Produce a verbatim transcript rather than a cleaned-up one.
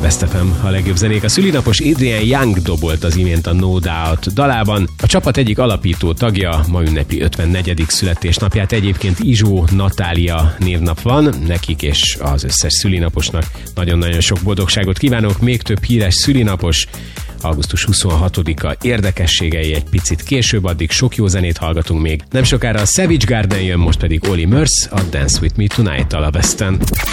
Best ef em, a legjobb zenék. A szülinapos Adrian Young dobolt az imént a No Doubt dalában. A csapat egyik alapító tagja, ma ünnepi ötvennegyedik születésnapját. Egyébként Izsó Natália névnap van, nekik és az összes szülinaposnak nagyon-nagyon sok boldogságot kívánok. Még több híres szülinapos augusztus huszonhatodika érdekességei egy picit később, addig sok jó zenét hallgatunk még. Nem sokára a Savage Garden jön, most pedig Olly Murs, a Dance With Me Tonight-tal a Besten.